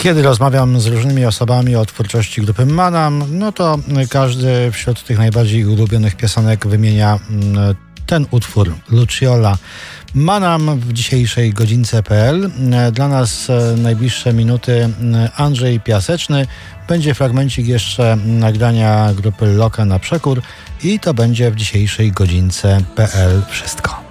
Kiedy rozmawiam z różnymi osobami o twórczości grupy Manam, no to każdy wśród tych najbardziej ulubionych piosenek wymienia ten utwór Luciola. Manam w dzisiejszej godzince.pl. Dla nas najbliższe minuty Andrzej Piaseczny. Będzie fragmencik jeszcze nagrania grupy Loka na przekór i to będzie w dzisiejszej godzince.pl wszystko.